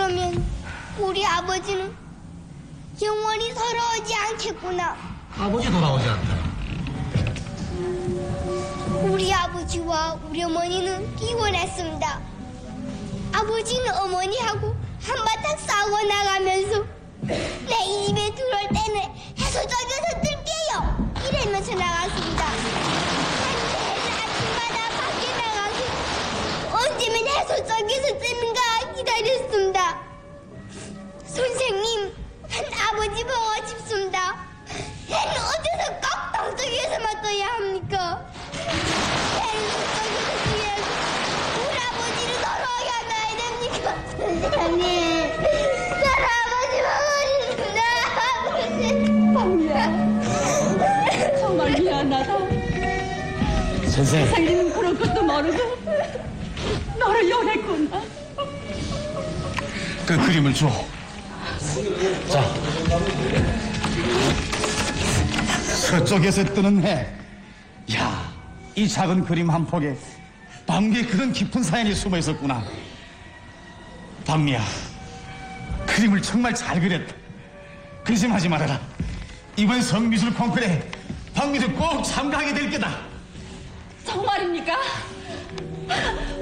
그러면 우리 아버지는 영원히 돌아오지 않겠구나. 아버지 돌아오지 않다. 우리 아버지와 우리 어머니는 이혼했습니다. 아버지는 어머니하고 한바탕 싸우고 나가면서 내 이 집에 들어올 때는 해수장에서 뜰게요 이러면서 나갔습니다. 한때는 아침마다 밖에 나가서 언제면 해수장에서 뜨는가 기다렸습니다. 선생님, 한 아버지 보고 싶습니다. 걔는 어째서 꼭 땅속에서만 떠야 합니까? 걔는 땅속에서 떠야 우리 아버지를 돌아오게 하면 안 됩니까? 선생님, 나를 아버지 보고 싶다. 정말 미안하다. 선생. 세상에는 그런 것도 모르고 너를 욕했구나. 그 그림을 줘. 자. 서쪽에서 뜨는 해. 야, 이 작은 그림 한 폭에 방미의 그런 깊은 사연이 숨어 있었구나. 방미야, 그림을 정말 잘 그렸다. 근심하지 말아라. 이번 성미술 콩쿠르에 방미도 꼭 참가하게 될 거다. 정말입니까?